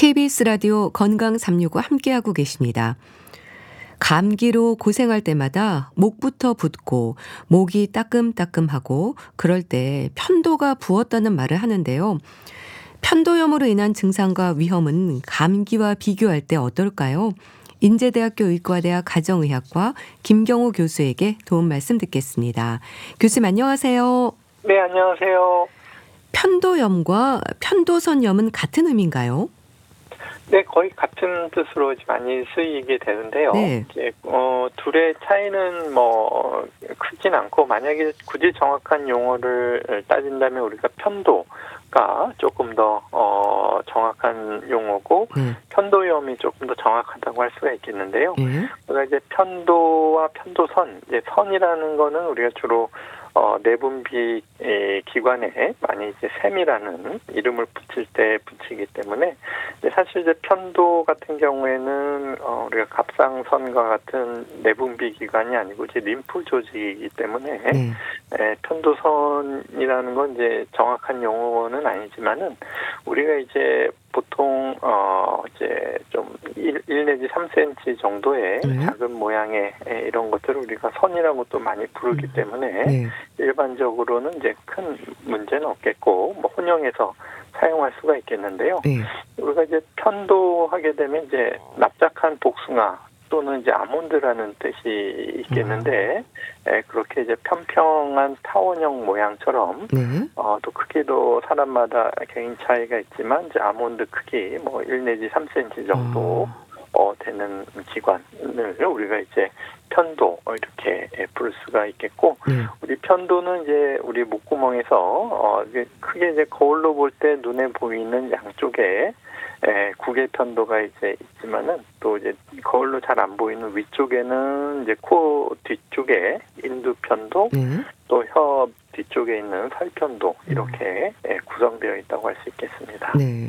KBS 라디오 건강 365 함께하고 계십니다. 감기로 고생할 때마다 목부터 붓고 목이 따끔따끔하고 그럴 때 편도가 부었다는 말을 하는데요. 편도염으로 인한 증상과 위험은 감기와 비교할 때 어떨까요? 인제대학교 의과대학 가정의학과 김경호 교수에게 도움 말씀 듣겠습니다. 교수님 안녕하세요. 네, 안녕하세요. 편도염과 편도선염은 같은 의미인가요? 네, 거의 같은 뜻으로 많이 쓰이게 되는데요. 네. 이제 둘의 차이는 크진 않고, 만약에 굳이 정확한 용어를 따진다면 우리가 편도가 조금 더 정확한 용어고, 편도염이 조금 더 정확하다고 할 수가 있겠는데요. 그러니까 이제 편도와 편도선, 이제 선이라는 거는 우리가 주로 내분비 기관에 많이 이제 셈이라는 이름을 붙일 때 붙이기 때문에, 사실 이제 편도 같은 경우에는 우리가 갑상선과 같은 내분비 기관이 아니고 이제 림프 조직이기 때문에 편도선이라는 건 이제 정확한 용어는 아니지만은 우리가 이제 보통 이제 좀 1 내지 3cm 정도의 작은 모양의 이런 것들을 우리가 선이라고 또 많이 부르기 때문에 일반적으로는 이제 큰 문제는 없겠고 혼용해서 사용할 수가 있겠는데요. 우리가 이제 편도하게 되면 이제 납작한 복숭아 또는 이제 아몬드라는 뜻이 있겠는데 그렇게 이제 평평한 타원형 모양처럼 또 크기도 사람마다 개인 차이가 있지만 이제 아몬드 크기 1 내지 3cm 정도 되는 기관을 우리가 이제 편도 이렇게 부를 수가 있겠고, 우리 편도는 이제 우리 목구멍에서 크게 이제 거울로 볼 때 눈에 보이는 양쪽에 구개 편도가 이제 있지만은 또 이제 거울로 잘 안 보이는 위쪽에는 이제 코 뒤쪽에 인두 편도, 또 혀 뒤쪽에 있는 살편도 이렇게 구성되어 있다고 할 수 있겠습니다. 네.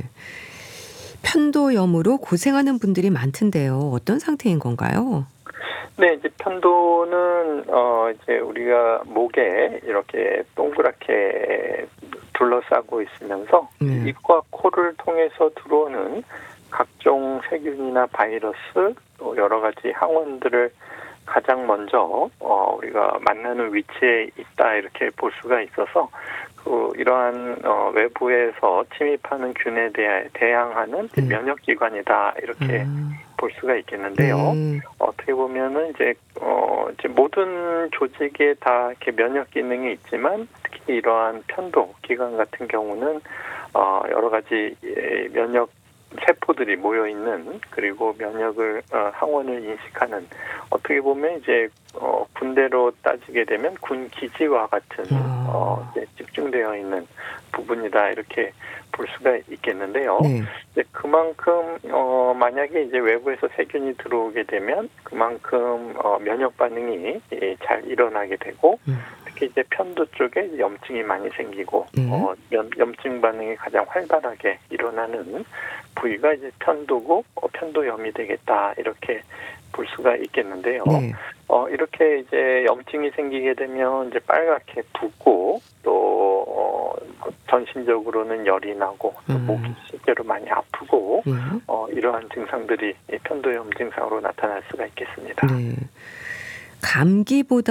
편도염으로 고생하는 분들이 많던데요. 어떤 상태인 건가요? 네, 이제 편도는 이제 우리가 목에 이렇게 동그랗게 둘러싸고 있으면서 입과 코를 통해서 들어오는 각종 세균이나 바이러스 또 여러 가지 항원들을 가장 먼저 우리가 만나는 위치에 있다 이렇게 볼 수가 있어서 이러한 외부에서 침입하는 균에 대항하는 면역기관이다 이렇게 볼 수가 있겠는데요. 어떻게 보면은 이제 모든 조직에 다 이렇게 면역 기능이 있지만 특히 이러한 편도 기관 같은 경우는 여러 가지 면역 세포들이 모여 있는, 그리고 면역을 항원을 인식하는, 어떻게 보면 이제 군대로 따지게 되면 군 기지와 같은 이제 집중되어 있는 부분이다 이렇게 볼 수가 있겠는데요. 이제 그만큼 만약에 이제 외부에서 세균이 들어오게 되면 그만큼 면역 반응이 잘 일어나게 되고, 특히 이제 편도 쪽에 염증이 많이 생기고 염증 반응이 가장 활발하게 일어나는 부위가 이제 편도고 편도염이 되겠다 이렇게 볼 수가 있겠는데요. 이렇게 이제 염증이 생기게 되면 이제 빨갛게 붓고 또 전신적으로는 열이 나고 또 목이 실제로 많이 아프고 이러한 증상들이 편도염 증상으로 나타날 수가 있겠습니다. 감기보다